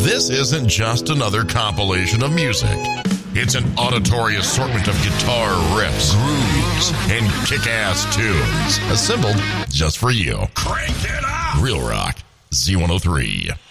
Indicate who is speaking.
Speaker 1: This isn't just another compilation of music. It's an auditory assortment of guitar riffs, grooves, and kick-ass tunes, assembled just for you. Crank it up! Real Rock Z103.